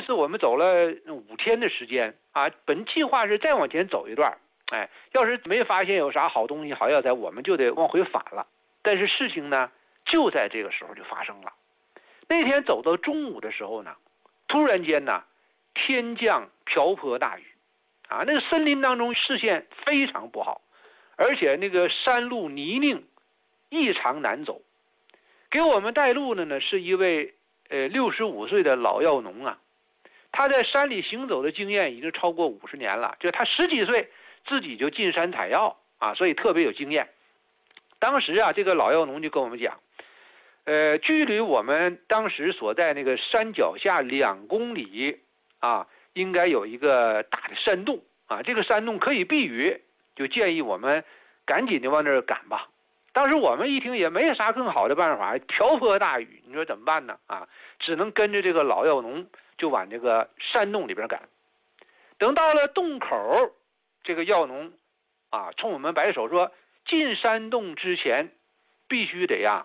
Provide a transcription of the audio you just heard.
次我们走了5天的时间啊，本计划是再往前走一段，哎，要是没发现有啥好东西、好药材，我们就得往回返了。但是事情呢，就在这个时候就发生了。那天走到中午的时候呢，突然间呢，天降瓢泼大雨，啊，那个森林当中视线非常不好，而且那个山路泥泞，异常难走。给我们带路的呢是一位65岁的老药农啊，他在山里行走的经验已经超过50年了，就他10几岁自己就进山采药啊，所以特别有经验。当时啊，这个老药农就跟我们讲，距离我们当时所在那个山脚下2公里啊，应该有一个大的山洞啊，这个山洞可以避雨，就建议我们赶紧就往那儿赶吧。当时我们一听也没啥更好的办法，瓢泼大雨，你说怎么办呢？啊，只能跟着这个老药农就往这个山洞里边赶。等到了洞口，这个药农啊冲我们摆手说，进山洞之前必须得